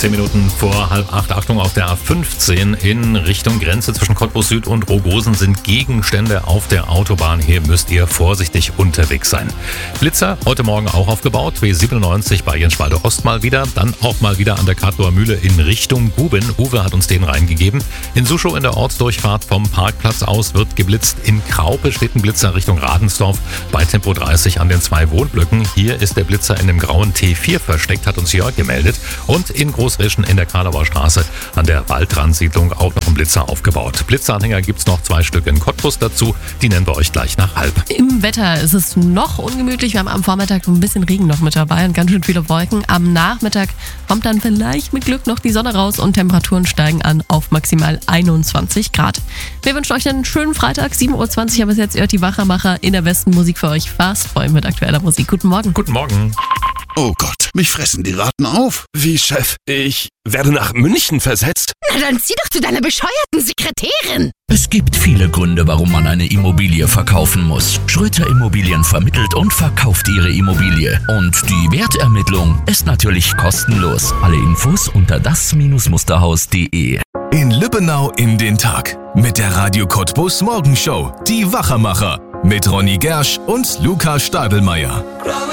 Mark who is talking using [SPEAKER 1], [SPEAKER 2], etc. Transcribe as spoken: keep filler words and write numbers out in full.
[SPEAKER 1] Zehn Minuten vor halb acht. Achtung, auf der A fünfzehn in Richtung Grenze zwischen Cottbus Süd und Rogosen sind Gegenstände auf der Autobahn. Hier müsst ihr vorsichtig unterwegs sein. Blitzer heute Morgen auch aufgebaut. B siebenundneunzig bei Jenschwalde Ost mal wieder. Dann auch mal wieder an der Kadloer Mühle in Richtung Guben. Uwe hat uns den reingegeben. In Suschow in der Ortsdurchfahrt vom Parkplatz aus wird geblitzt. In Kraupe steht ein Blitzer Richtung Radensdorf bei Tempo dreißig an den zwei Wohnblöcken. Hier ist der Blitzer in dem grauen T vier versteckt, hat uns Jörg gemeldet. Und in Großreschen in der Karlauer Straße an der Waldrandsiedlung auch noch ein Blitzer aufgebaut. Blitzeranhänger gibt's noch zwei Stück in Cottbus dazu. Die nennen wir euch gleich nach halb.
[SPEAKER 2] Im Wetter ist es noch ungemütlich. Wir haben am Vormittag ein bisschen Regen noch mit dabei und ganz schön viele Wolken. Am Nachmittag kommt dann vielleicht mit Glück noch die Sonne raus und Temperaturen steigen an auf maximal einundzwanzig Grad. Wir wünschen euch einen schönen Freitag, sieben Uhr zwanzig, aber bis jetzt hört die Wachermacher in der besten Musik für euch. Fast freuen mit aktueller Musik. Guten Morgen.
[SPEAKER 1] Guten Morgen.
[SPEAKER 3] Oh Gott, mich fressen die Ratten auf.
[SPEAKER 4] Wie, Chef? Ich werde nach München versetzt?
[SPEAKER 5] Na dann zieh doch zu deiner bescheuerten Sekretärin.
[SPEAKER 6] Es gibt viele Gründe, warum man eine Immobilie verkaufen muss. Schröter Immobilien vermittelt und verkauft ihre Immobilie. Und die Wertermittlung ist natürlich kostenlos. Alle Infos unter das Musterhaus punkt de.
[SPEAKER 7] In Lübbenau in den Tag. Mit der Radio Cottbus Morgenshow. Die Wachermacher. Mit Ronny Gersch und Luca Stadelmeier.